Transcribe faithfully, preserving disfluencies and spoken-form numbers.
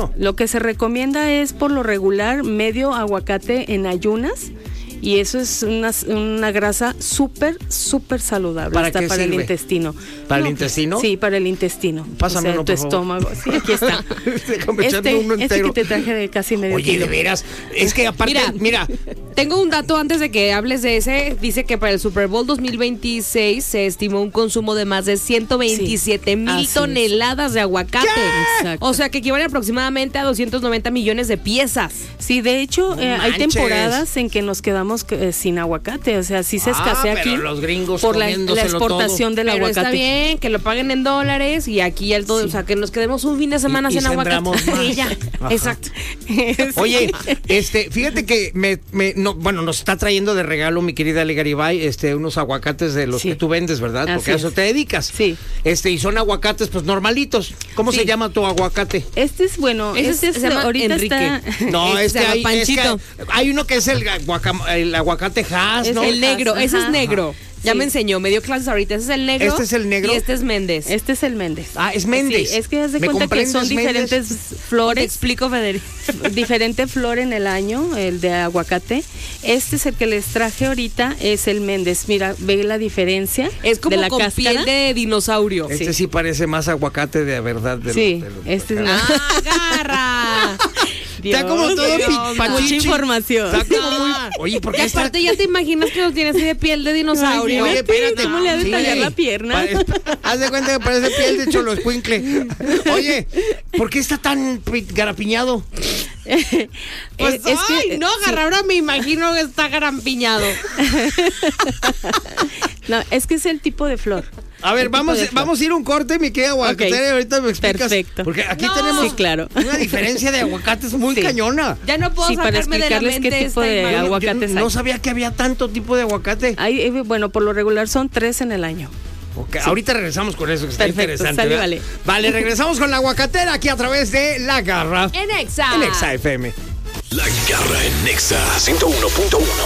bueno. Lo que se recomienda es por lo regular medio aguacate en ayunas. Y eso es una, una grasa súper, súper saludable. ¿Para Está qué para sirve? el intestino. ¿Para No, el intestino? Sí, para el intestino. Pásame o sea, uno, tu por favor. estómago. Sí, aquí está. Déjame echarme este, uno este entero. que te traje de casi medio Oye, kilo. de veras, es que aparte, mira, Mira. Tengo un dato antes de que hables de ese. Dice que para el Super Bowl dos mil veintiséis se estimó un consumo de más de ciento veintisiete Sí, mil así es. toneladas de aguacate. Exacto. O sea que equivale aproximadamente a doscientos noventa millones de piezas. Sí, de hecho, No eh, hay manches. temporadas en que nos quedamos eh, sin aguacate. O sea, sí se Ah, escasea pero aquí los gringos por la, la comiéndoselo exportación del Pero aguacate. está bien que lo paguen en dólares y aquí el todo, Sí. o sea que nos quedemos un fin de semana Y- y sin aguacate. sembramos más. Y ya, Ajá. exacto. Oye, este, fíjate que me, me no, bueno, nos está trayendo de regalo mi querida Ale Garibay, este, unos aguacates de los Sí. que tú vendes, ¿verdad? Así Porque a eso es. te dedicas. Sí. Este, y son aguacates, pues normalitos. ¿Cómo Sí. se llama tu aguacate? Este es bueno. Ese Este es- es, se llama ahorita Enrique. está. No, Ese es se que llama hay, es que Panchito. hay uno que es el, guaca- el aguacate Hass, Es ¿no? El negro, ese es Ajá. negro. Ya Sí. me enseñó, me dio clases ahorita. Ese es el negro. Este es el negro. Y este es Méndez. Este es el Méndez. Ah, es Méndez. Sí, es que haz de ¿Me cuenta que son comprendes, Méndez? diferentes Te flores. explico, Federico. Diferente flor en el año, el de aguacate. Este es el que les traje ahorita, es el Méndez. Mira, ve la diferencia Es como de la con cáscara. piel de dinosaurio. Este sí. parece más aguacate de verdad. De Sí, los- de los- este es acá. más. ¡Agarra! Está como todo Dios, pi- pachichi. mucha información. Está como muy... Oye, ¿por Y qué está...? aparte ya te imaginas que lo tienes así de piel de dinosaurio. Oye, espérate. ¿Cómo le ha de Sí. tallar la pierna? Pare- Haz de cuenta que parece piel de cholo escuincle. Oye, ¿por qué está tan pi- garapiñado? Pues, es, es ay, que, no, agarra, ahora me imagino que está garampiñado. no, es que es el tipo de flor. A ver, El tipo vamos, de flor. vamos a ir a un corte, mi querida aguacatera, Ok. y ahorita me explicas. Perfecto. Porque aquí No. tenemos Sí, claro. una diferencia de aguacates muy Sí. cañona. Ya no puedo Sí, para sacarme de la explicarles mente qué tipo esta de imagen. agua- aguacates Yo no hay. sabía que había tanto tipo de aguacate. Hay, eh, bueno, por lo regular son tres en el año. Ok, ahorita regresamos con eso, que está Perfecto, interesante. sale, ¿verdad? vale. Vale, regresamos con la aguacatera aquí a través de La Garra En Exa. en Exa F M. La Garra en Nexa ciento uno punto uno.